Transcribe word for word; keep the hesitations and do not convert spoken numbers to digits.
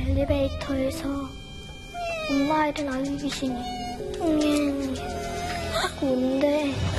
엘리베이터에서 엄마 아이를 낳은 귀신이 응애응애 하고 온대.